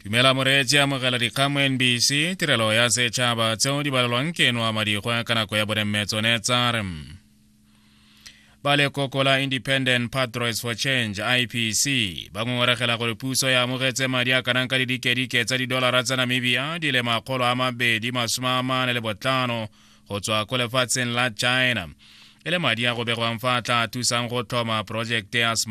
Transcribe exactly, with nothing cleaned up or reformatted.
Dumela moreetsi a mogela dikgamo N B C tirelo ya setšhaba tseo di balelwang keno a madigwa ka nako ya bodemmetsone tsare. Ba lekoko la Independent Pathways for Change I P C ba ngongoregela gore puso ya amogetse madi a kanang ka didikedike tsa didolara tsa Namibia di le makgolo a mabedi masome a mane le botlhano go tswa ko lefatsheng la China e le madi a go begwang fa tla thusang go thoma project ya